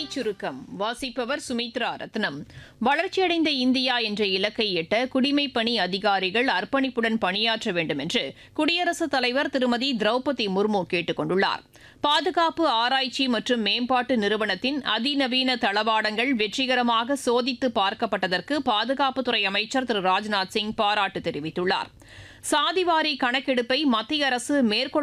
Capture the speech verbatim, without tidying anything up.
செய்திச் சுருக்கம் வாசிப்பவர் சுமித்ரா ரத்னம். வளர்ச்சியடைந்த இந்தியா என்ற இலக்கை எட்ட குடிமைப் பணி அதிகாரிகள் அர்ப்பணிப்புடன் பணியாற்ற வேண்டும் என்று குடியரசுத் தலைவர் திருமதி திரௌபதி முர்மு கேட்டுக் கொண்டுள்ளார். பாதுகாப்பு ஆராய்ச்சி மற்றும் மேம்பாட்டு நிறுவனத்தின் அதிநவீன தளவாடங்கள் வெற்றிகரமாக சோதித்து பார்க்கப்பட்டதற்கு பாதுகாப்புத்துறை அமைச்சர் திரு ராஜ்நாத் சிங் பாராட்டு தெரிவித்துள்ளார். சாதிவாரி கணக்கெடுப்பை மத்திய அரசு மேற்கொள்ள